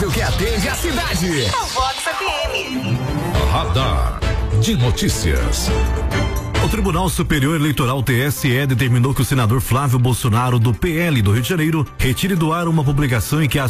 rádio que atende a cidade. O Vox FM. Radar de notícias. O Tribunal Superior Eleitoral TSE determinou que o senador Flávio Bolsonaro, do PL do Rio de Janeiro, retire do ar uma publicação em que